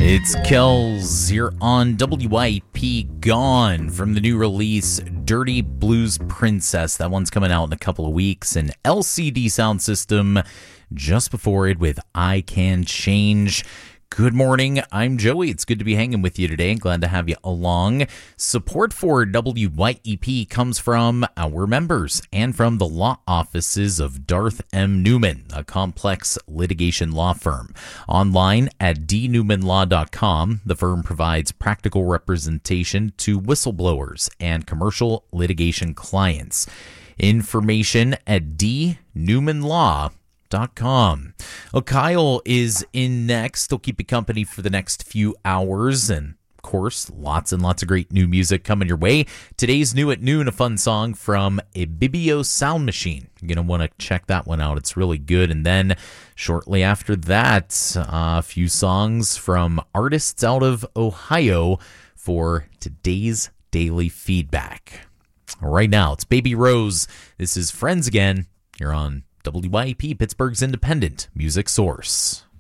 It's Kells here on WIP Gone from the new release Dirty Blues Princess. That one's coming out in a couple of weeks. And LCD Sound System just before it with I Can Change. Good morning, I'm Joey. It's good to be hanging with you today. Glad to have you along. Support for WYEP comes from our members and from the law offices of Darth M. Newman, a complex litigation law firm. Online at dnewmanlaw.com, the firm provides practical representation to whistleblowers and commercial litigation clients. Information at dnewmanlaw.com. Well, Kyle is in next. He'll keep you company for the next few hours. And, of course, lots and lots of great new music coming your way. Today's New at Noon, a fun song from Ibibio Sound Machine. You're going to want to check that one out. It's really good. And then shortly after that, a few songs from artists out of Ohio for today's Daily Feedback. Right now, it's Baby Rose. This is Friends Again. You're on WYEP, Pittsburgh's independent music source.